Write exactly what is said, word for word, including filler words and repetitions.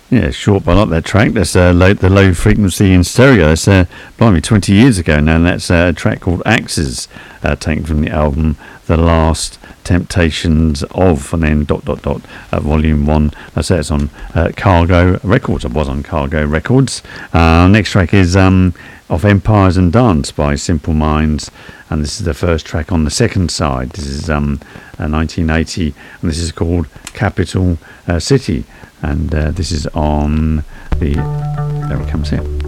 Yeah, short, but I like that track. That's uh, low, the low frequency in stereo. That's uh, blimey, twenty years ago now, and that's uh, a track called Axes, uh, taken from the album The Last Temptations of, and then dot dot dot uh, volume one. I say it's on uh, Cargo Records. It was on Cargo Records. Uh, next track is um, Of Empires and Dance by Simple Minds, and this is the first track on the second side. This is um, uh, nineteen eighty, and this is called Capital uh, City. And uh, this is on the, there it comes here.